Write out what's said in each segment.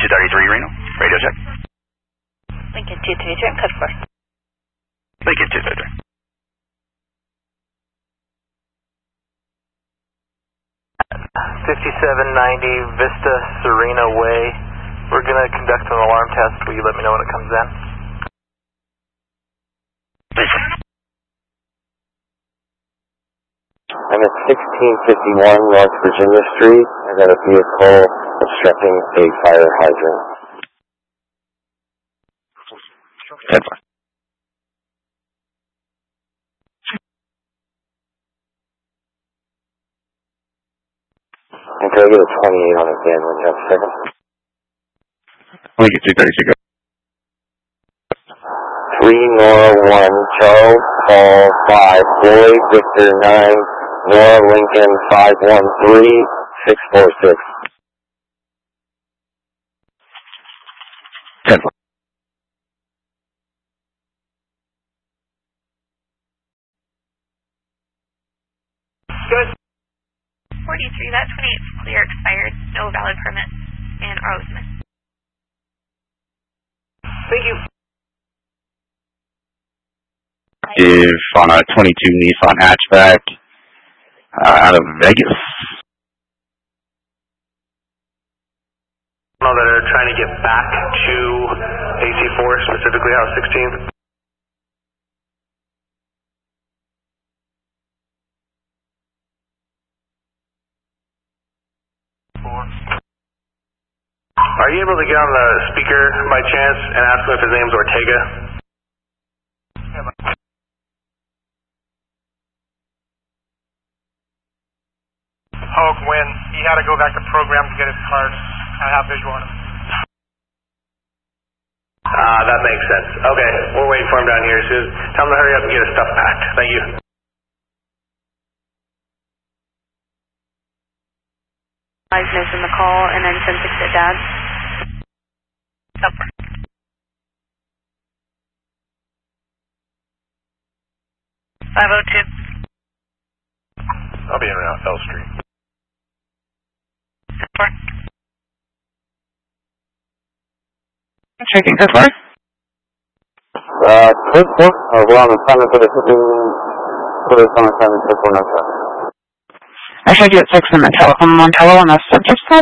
233 Reno. Radio check. Lincoln 233, code 4. Lincoln 233. $5790 Vista Serena Way. We're going to conduct an alarm test. Will you let me know when it comes in? I'm at 1651 North Virginia Street. I got a vehicle obstructing a fire hydrant. 10-4. And can I get a 28 on it, Dan, when you have a second? Lincoln 232, go. 3 Nora 1, Charles, Paul 5, Boy, Victor 9, Nora Lincoln 513 646. 10-4. Good. 43, that 28 is clear, expired, no valid permit, and RO is missed. Thank you. If on a 22 Nissan hatchback out of Vegas. That are trying to get back to AC4, specifically House 16. Are you able to get on the speaker by chance and ask him if his name's Ortega? Hogue, when he had to go back to program to get his card, I have visual on him. That makes sense. Okay, we're waiting for him down here. Tell him to hurry up and get his stuff packed. Thank you. Liveness in the call, and then 10-6 at Dad. So far. I'll be around L Street. So far. Checking, so far. Code 4, we're on assignment for the put us on assignment for 497. Actually, I get 6 in the Montello on the subject side.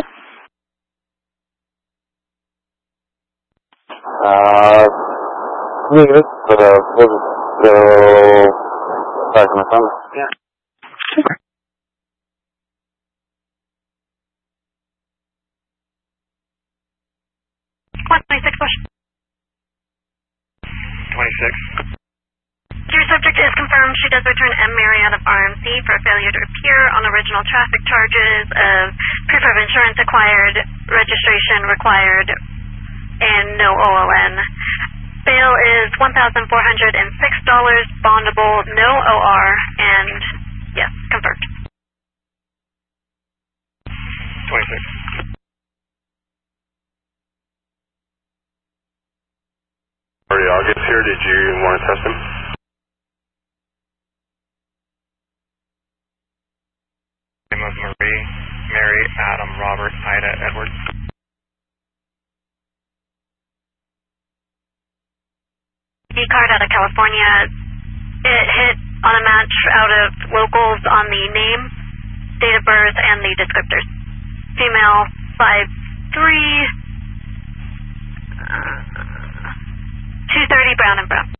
Negative, but we'll just go back on assignment. Yeah. Super. What, 26 question? 26. Your subject is confirmed. She does return M. Mary out of RMC for failure to appear on original traffic charges of proof of insurance acquired, registration required, and no OLN. Bail is $1,406, bondable, no OR, and yes, confirmed. 26. Already August here. Did you want to test him? Name of Marie, Mary, Adam, Robert, Ida, Edward. E-card out of California. It hit on a match out of locals on the name, date of birth, and the descriptors. Female, 5'3", 230, brown and brown.